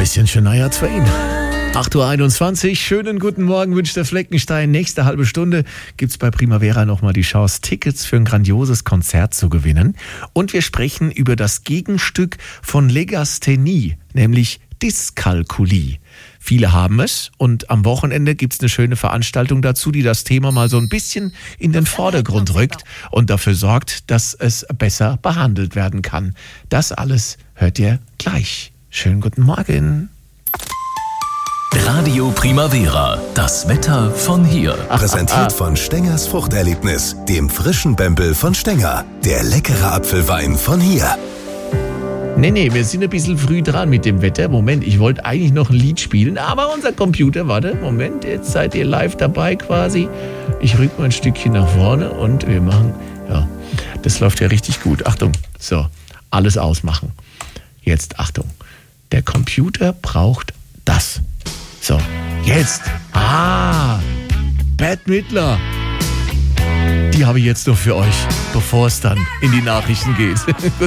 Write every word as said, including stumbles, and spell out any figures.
bisschen Shania Twain. acht Uhr einundzwanzig, schönen guten Morgen wünscht der Fleckenstein. Nächste halbe Stunde gibt's bei Primavera nochmal die Chance, Tickets für ein grandioses Konzert zu gewinnen. Und wir sprechen über das Gegenstück von Legasthenie, nämlich Dyskalkulie. Viele haben es und am Wochenende gibt's eine schöne Veranstaltung dazu, die das Thema mal so ein bisschen in den Vordergrund rückt und dafür sorgt, dass es besser behandelt werden kann. Das alles hört ihr gleich. Schönen guten Morgen. Radio Primavera, das Wetter von hier. Präsentiert von Stengers Fruchterlebnis, dem frischen Bempel von Stenger. Der leckere Apfelwein von hier. Nee, nee, wir sind ein bisschen früh dran mit dem Wetter. Moment, ich wollte eigentlich noch ein Lied spielen, aber unser Computer, warte, Moment, jetzt seid ihr live dabei quasi. Ich rück mal ein Stückchen nach vorne und wir machen, ja, das läuft ja richtig gut. Achtung, so, alles ausmachen. Jetzt, Achtung, der Computer braucht das. So, jetzt. Ah, Bette Midler. Die habe ich jetzt noch für euch, bevor es dann in die Nachrichten geht. Guten